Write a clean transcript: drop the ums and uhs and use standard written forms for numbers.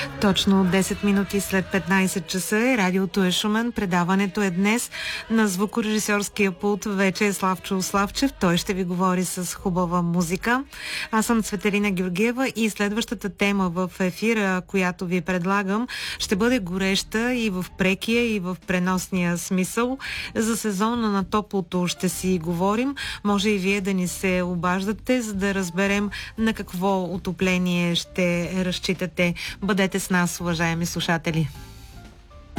Точно 10 минути след 15 часа е. Радиото е Шумен. Предаването е днес. На звукорежисьорския пулт вече е Славчо Славчев. Той ще ви говори с хубава музика. Аз съм Цветелина Георгиева и следващата тема в ефира, която ви предлагам, ще бъде гореща и в прекия, и в преносния смисъл. За сезона на топлото ще си говорим. Може и вие да ни се обаждате, за да разберем на какво отопление ще разчитате. Бъдете с нас, уважаеми слушатели.